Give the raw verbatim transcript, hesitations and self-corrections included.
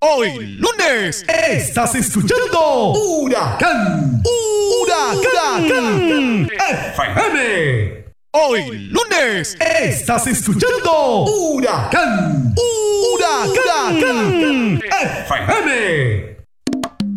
Hoy lunes estás escuchando Huracán, Huracán F M. Hoy lunes estás escuchando Huracán, Huracán F M.